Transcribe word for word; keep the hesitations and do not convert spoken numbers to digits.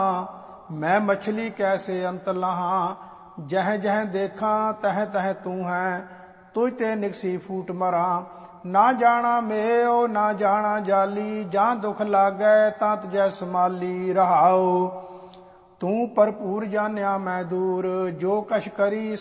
मैं मछली कैसे अंत लहा। जह जह देखा तह तह तू है, तुझ ते निकसी फूट मरा। ना जाना मेओ ना जाना जाली, जां दुख लागै तां तुझै समाली। रहाओ तू भरपूर जानिया मैं दूर, जो कछ करी